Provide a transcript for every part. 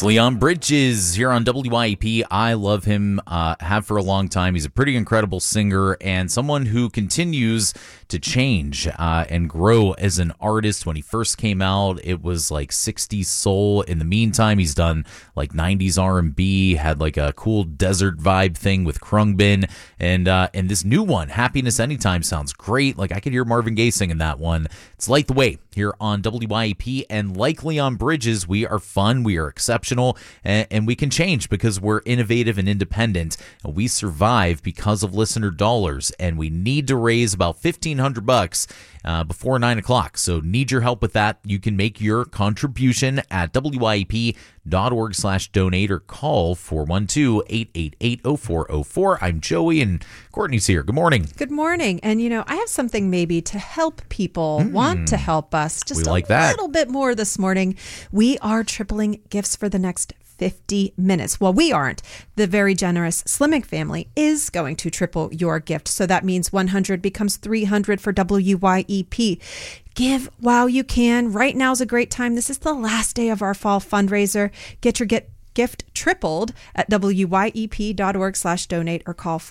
It's Leon Bridges here on WYEP. I love him, have for a long time. He's a pretty incredible singer and someone who continues to change and grow as an artist. When he first came out, it was like 60s soul. In the meantime, he's done like 90s R&B, had like a cool desert vibe thing with Khruangbin, and this new one, Happiness Anytime, sounds great. Like I could hear Marvin Gaye singing that one. It's Light the Way here on WYEP, and like Leon Bridges, we are fun, we are exceptional, and we can change because we're innovative and independent, and we survive because of listener dollars, and we need to raise about $1,500 before 9 o'clock. So need your help with that. You can make your contribution at WYEP.org/donate or call 412-888-0404. I'm Joey and Courtney's here. Good morning. Good morning. And I have something maybe to help people want to help us just little bit more this morning. We are tripling gifts for the next 50 minutes. Well, we aren't. The very generous Slimming family is going to triple your gift. So that means 100 becomes 300 for WYEP. Give while you can. Right now is a great time. This is the last day of our fall fundraiser. Get your gift tripled at WYEP.org/donate or call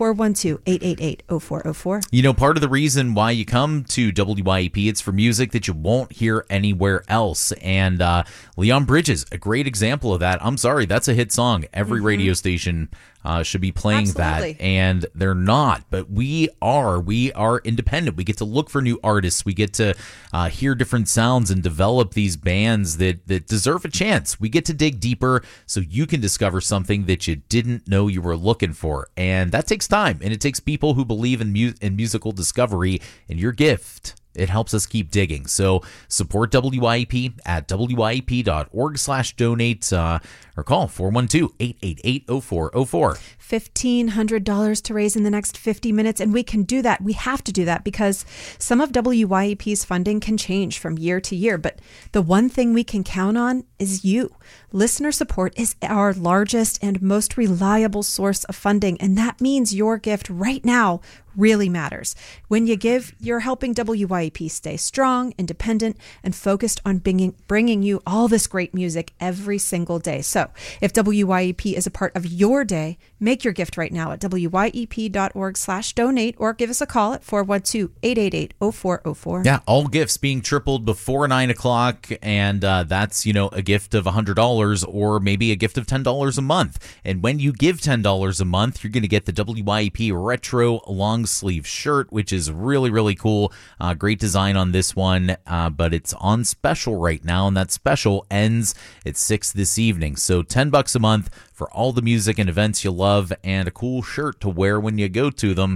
412-888-0404. Part of the reason why you come to WYEP, it's for music that you won't hear anywhere else. And Leon Bridges, a great example of that. I'm sorry, that's a hit song. Every radio station should be playing that, and they're not. But we are independent. We get to look for new artists. We get to hear different sounds and develop these bands that deserve a chance. We get to dig deeper so you can discover something that you didn't know you were looking for, and that takes time, and it takes people who believe in musical discovery. And your gift, it helps us keep digging. So support WYEP at WYEP.org/donate or call 412-888-0404. $1,500 to raise in the next 50 minutes, and we can do that. We have to do that because some of WYEP's funding can change from year to year, but the one thing we can count on is you. Listener support is our largest and most reliable source of funding, and that means your gift right now really matters. When you give, you're helping WYEP stay strong, independent, and focused on bringing you all this great music every single day. So if WYEP is a part of your day, make your gift right now at WYEP.org/donate or give us a call at 412-888-0404. Yeah, all gifts being tripled before 9 o'clock, and that's, a gift of $100 or maybe a gift of $10 a month. And when you give $10 a month, you're going to get the WYEP Retro Long Sleeve shirt, which is really, really cool. Great design on this one, but it's on special right now, and that special ends at 6 this evening. So $10 a month for all the music and events you love, and a cool shirt to wear when you go to them.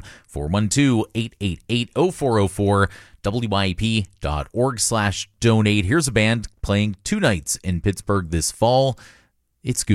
412-888-0404. WYEP.org/donate. Here's a band playing 2 nights in Pittsburgh this fall. It's Goose.